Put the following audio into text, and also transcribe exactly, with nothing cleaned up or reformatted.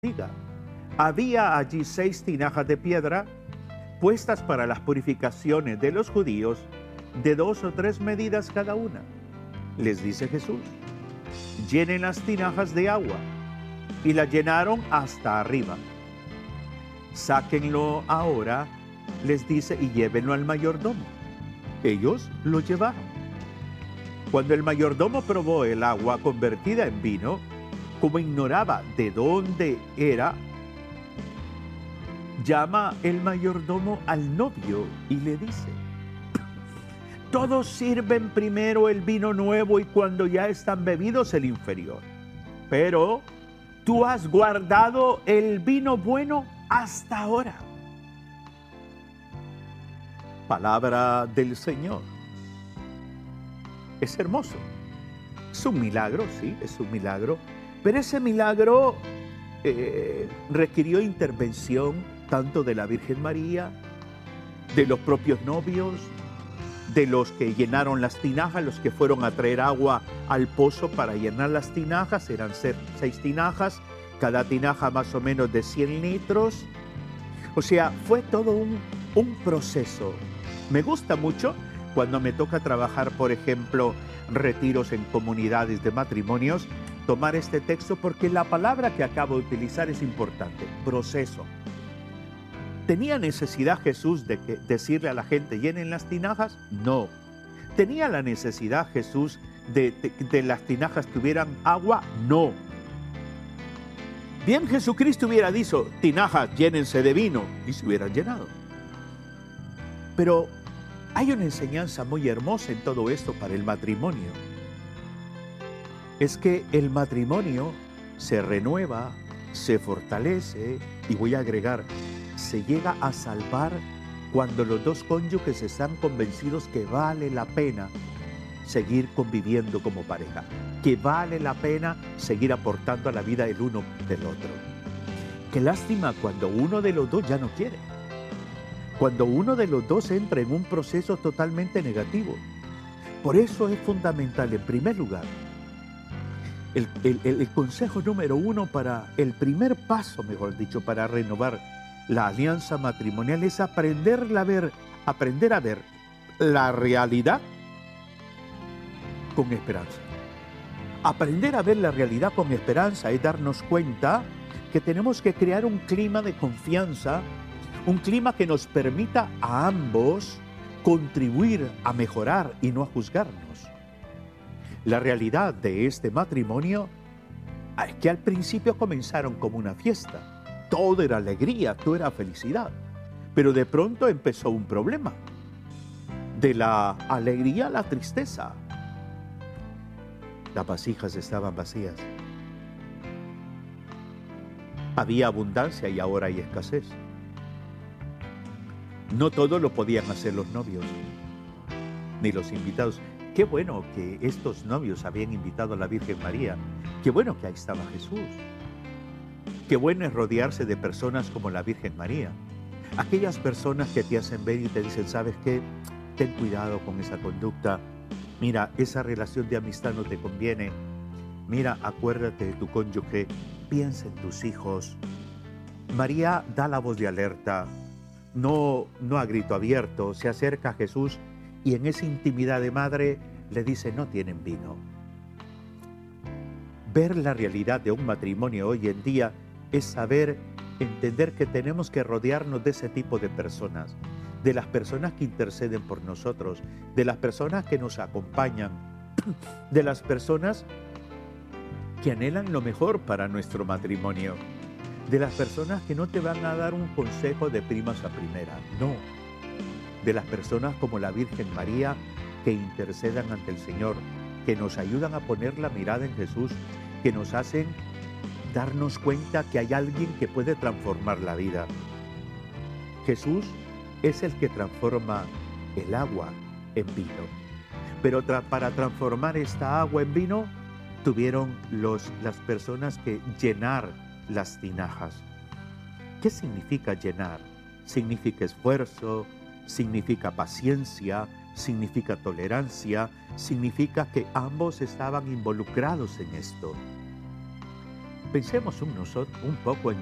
diga. Había allí seis tinajas de piedra puestas para las purificaciones de los judíos, de dos o tres medidas cada una. Les dice Jesús, llenen las tinajas de agua, y la llenaron hasta arriba. Sáquenlo ahora, les dice, y llévenlo al mayordomo. Ellos lo llevaron. Cuando el mayordomo probó el agua convertida en vino, como ignoraba de dónde era, llama el mayordomo al novio y le dice, todos sirven primero el vino nuevo y cuando ya están bebidos el inferior. Pero tú has guardado el vino bueno hasta ahora. Palabra del Señor. Es hermoso. Es un milagro, sí, es un milagro. Pero ese milagro eh, requirió intervención tanto de la Virgen María, de los propios novios, de los que llenaron las tinajas, los que fueron a traer agua al pozo para llenar las tinajas. Eran seis tinajas, cada tinaja más o menos de cien litros. O sea, fue todo un, un proceso. Me gusta mucho cuando me toca trabajar, por ejemplo, retiros en comunidades de matrimonios, tomar este texto porque la palabra que acabo de utilizar es importante, proceso. ¿Tenía necesidad Jesús de que, decirle a la gente, llenen las tinajas? No. ¿Tenía la necesidad Jesús de que de, de las tinajas tuvieran agua? No. Bien, Jesucristo hubiera dicho, tinajas, llénense de vino, y se hubieran llenado. Pero hay una enseñanza muy hermosa en todo esto para el matrimonio. Es que el matrimonio se renueva, se fortalece, y voy a agregar, se llega a salvar cuando los dos cónyuges están convencidos que vale la pena seguir conviviendo como pareja, que vale la pena seguir aportando a la vida el uno del otro. Qué lástima cuando uno de los dos ya no quiere, cuando uno de los dos entra en un proceso totalmente negativo. Por eso es fundamental, en primer lugar, el, el, el consejo número uno para el primer paso, mejor dicho, para renovar la alianza matrimonial es aprender a ver, aprender a ver la realidad con esperanza. Aprender a ver la realidad con esperanza es darnos cuenta que tenemos que crear un clima de confianza, un clima que nos permita a ambos contribuir a mejorar y no a juzgarnos. La realidad de este matrimonio es que al principio comenzaron como una fiesta. Todo era alegría, todo era felicidad. Pero de pronto empezó un problema. De la alegría a la tristeza. Las vasijas estaban vacías. Había abundancia y ahora hay escasez. No todo lo podían hacer los novios, ni los invitados. Qué bueno que estos novios habían invitado a la Virgen María. Qué bueno que ahí estaba Jesús. Qué bueno es rodearse de personas como la Virgen María. Aquellas personas que te hacen ver y te dicen, ¿sabes qué? Ten cuidado con esa conducta. Mira, esa relación de amistad no te conviene. Mira, acuérdate de tu cónyuge. Piensa en tus hijos. María da la voz de alerta. No, no a grito abierto. Se acerca a Jesús y en esa intimidad de madre le dice, no tienen vino. Ver la realidad de un matrimonio hoy en día es saber, entender que tenemos que rodearnos de ese tipo de personas, de las personas que interceden por nosotros, de las personas que nos acompañan, de las personas que anhelan lo mejor para nuestro matrimonio, de las personas que no te van a dar un consejo de primas a primera, no, de las personas como la Virgen María que intercedan ante el Señor, que nos ayudan a poner la mirada en Jesús, que nos hacen darnos cuenta que hay alguien que puede transformar la vida. Jesús es el que transforma el agua en vino. Pero tra- para transformar esta agua en vino, tuvieron los, las personas que llenar las tinajas. ¿Qué significa llenar? Significa esfuerzo, significa paciencia, significa tolerancia, significa que ambos estaban involucrados en esto. Pensemos un, nosotros, un poco en